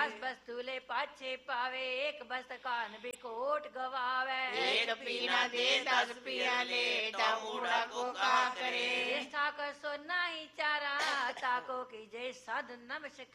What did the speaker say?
10 वस्तु ले पाछे पावे, एक बस्त कान भी कोट गवावे। एक पीना दे 10 पिया ले, दामूड़ा को का करे। ठाकर सो नाही चारा, ताको की जय साध नमस्कार।